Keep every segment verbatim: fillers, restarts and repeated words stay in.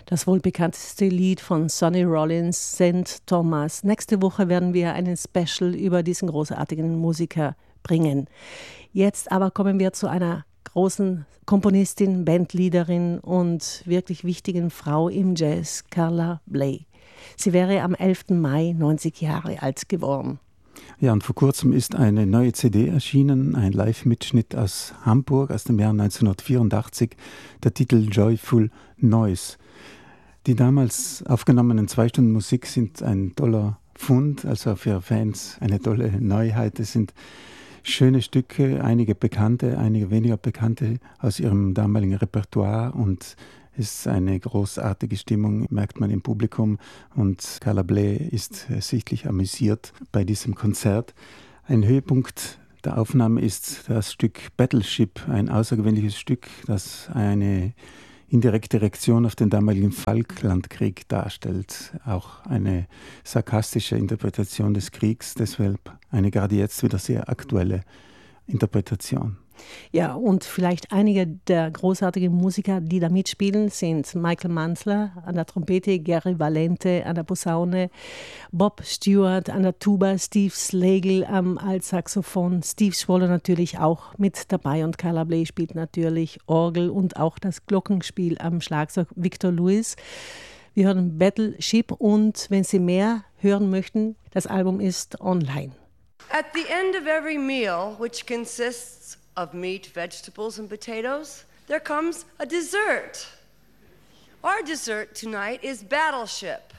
Das wohl bekannteste Lied von Sonny Rollins, Sankt Thomas. Nächste Woche werden wir einen Special über diesen großartigen Musiker bringen. Jetzt aber kommen wir zu einer großen Komponistin, Bandleaderin und wirklich wichtigen Frau im Jazz, Carla Bley. Sie wäre am elften Mai neunzig Jahre alt geworden. Ja, und vor kurzem ist eine neue C D erschienen, ein Live-Mitschnitt aus Hamburg aus dem Jahr neunzehnhundertvierundachtzig, der Titel Joyful Noise. Die damals aufgenommenen zwei Stunden Musik sind ein toller Fund, also für Fans eine tolle Neuheit. Es sind schöne Stücke, einige bekannte, einige weniger bekannte aus ihrem damaligen Repertoire, und es ist eine großartige Stimmung, merkt man im Publikum, und Carla Bley ist sichtlich amüsiert bei diesem Konzert. Ein Höhepunkt der Aufnahme ist das Stück Battleship, ein außergewöhnliches Stück, das eine indirekte Reaktion auf den damaligen Falklandkrieg darstellt. Auch eine sarkastische Interpretation des Kriegs, deshalb eine gerade jetzt wieder sehr aktuelle Interpretation. Ja, und vielleicht einige der großartigen Musiker, die da mitspielen, sind Michael Manzler an der Trompete, Gary Valente an der Posaune, Bob Stewart an der Tuba, Steve Slagle am Altsaxophon, Steve Swallow natürlich auch mit dabei, und Carla Bley spielt natürlich Orgel und auch das Glockenspiel am Schlagzeug, Victor Lewis. Wir hören Battleship, und wenn Sie mehr hören möchten, das Album ist online. At the end of every meal, which consists of meat, vegetables, and potatoes, there comes a dessert. Our dessert tonight is Battleship.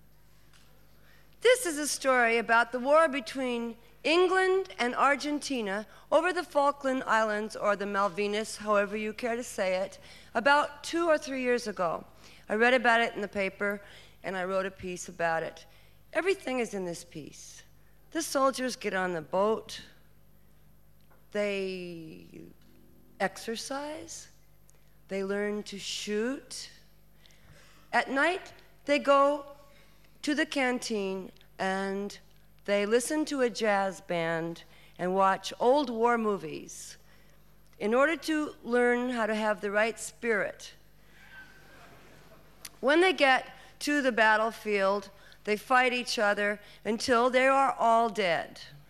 This is a story about the war between England and Argentina over the Falkland Islands, or the Malvinas, however you care to say it, about two or three years ago. I read about it in the paper, and I wrote a piece about it. Everything is in this piece. The soldiers get on the boat, they exercise, they learn to shoot. At night, they go to the canteen and they listen to a jazz band and watch old war movies in order to learn how to have the right spirit. When they get to the battlefield, they fight each other until they are all dead.